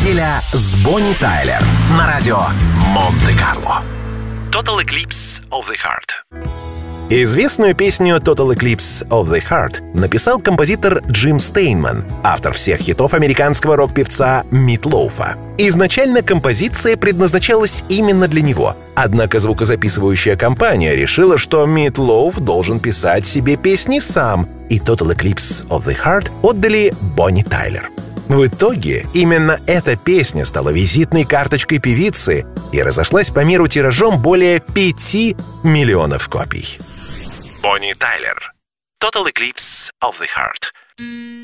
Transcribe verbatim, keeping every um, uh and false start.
Неделя с Бонни Тайлер на радио Монте-Карло. Total Eclipse of the Heart. Известную песню «Total Eclipse of the Heart» написал композитор Джим Стейнман, автор всех хитов американского рок-певца Мит Лоуфа. Изначально композиция предназначалась именно для него, однако звукозаписывающая компания решила, что Мит Лоуф должен писать себе песни сам, и «Total Eclipse of the Heart» отдали Бонни Тайлер. В итоге именно эта песня стала визитной карточкой певицы и разошлась по миру тиражом более пяти миллионов копий. Бонни Тайлер. Total Eclipse of the Heart.